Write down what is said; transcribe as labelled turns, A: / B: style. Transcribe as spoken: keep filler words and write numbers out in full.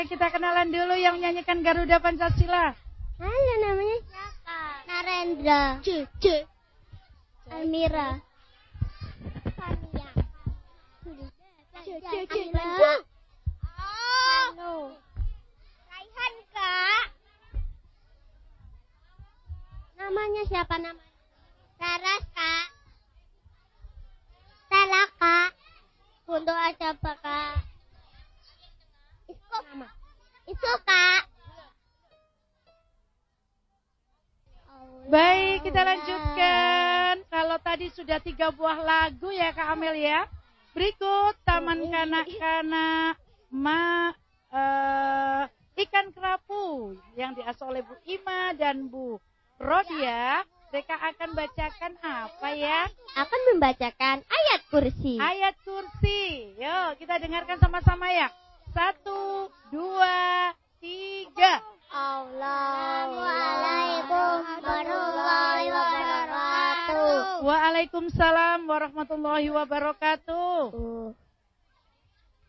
A: Kita kenalan dulu yang menyanyikan Garuda Pancasila.
B: Halo, namanya siapa? Narendra. C. C. Almira. Fania. C. C. C. Halo. Raihan, Kak. Namanya siapa namanya? Saras, Kak. Stella, Kak. Untuk aja apa, Kak? Isko. Isko, Kak.
A: Baik, kita lanjutkan. Kalau tadi sudah tiga buah lagu ya Kak Amel ya. Berikut Taman Kanak-Kanak Ma uh, Ikan Kerapu yang diasuh oleh Bu Ima dan Bu Rodia. Mereka akan bacakan apa ya?
B: Akan membacakan ayat kursi.
A: Ayat kursi. Yuk kita dengarkan sama-sama ya. Satu, dua, tiga.
B: Assalamualaikum warahmatullahi wabarakatuh.
A: Waalaikumsalam warahmatullahi wabarakatuh.